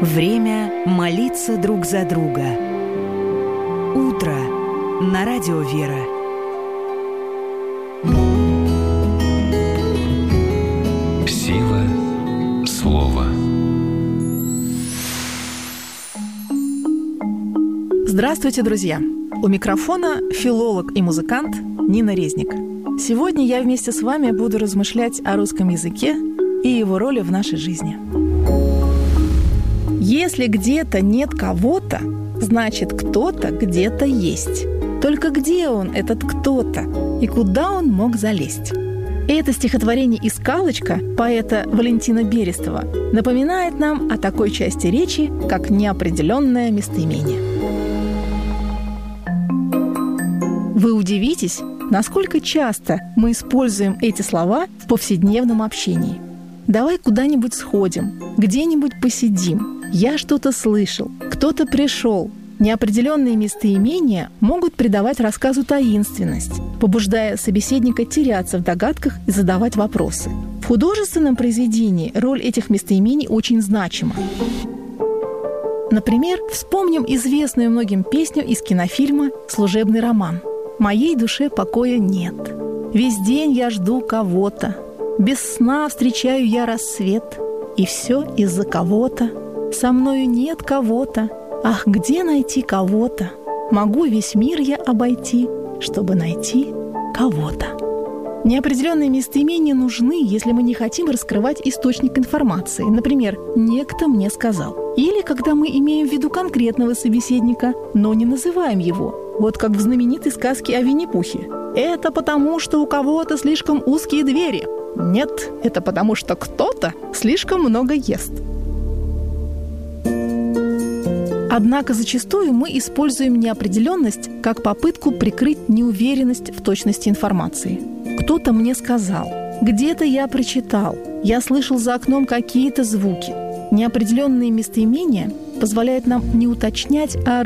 Время молиться друг за друга. Утро на радио Вера. Сила слова. Здравствуйте, друзья! У микрофона филолог и музыкант Нина Резник. Сегодня я вместе с вами буду размышлять о русском языке и его роли в нашей жизни. Если где-то нет кого-то, значит, кто-то где-то есть. Только где он, этот кто-то, и куда он мог залезть? Это стихотворение «Искалочка» поэта Валентина Берестова напоминает нам о такой части речи, как неопределенное местоимение. Вы удивитесь, насколько часто мы используем эти слова в повседневном общении. Давай куда-нибудь сходим, где-нибудь посидим. Я что-то слышал, кто-то пришел. Неопределенные местоимения могут придавать рассказу таинственность, побуждая собеседника теряться в догадках и задавать вопросы. В художественном произведении роль этих местоимений очень значима. Например, вспомним известную многим песню из кинофильма «Служебный роман». «Моей душе покоя нет. Весь день я жду кого-то. Без сна встречаю я рассвет. И все из-за кого-то. Со мною нет кого-то. Ах, где найти кого-то? Могу весь мир я обойти, чтобы найти кого-то». Неопределенные местоимения нужны, если мы не хотим раскрывать источник информации. Например, «некто мне сказал». Или когда мы имеем в виду конкретного собеседника, но не называем его. Вот как в знаменитой сказке о Винни-Пухе. «Это потому, что у кого-то слишком узкие двери». Нет, это потому, что кто-то слишком много ест. Однако зачастую мы используем неопределенность как попытку прикрыть неуверенность в точности информации. Кто-то мне сказал, где-то я прочитал, я слышал за окном какие-то звуки. Неопределенные местоимения позволяют нам не уточнять, а